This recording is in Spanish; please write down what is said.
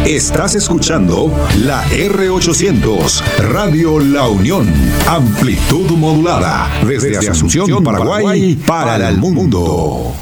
Estás escuchando la R800, Radio La Unión. Amplitud modulada. Desde Asunción, Paraguay, para el mundo.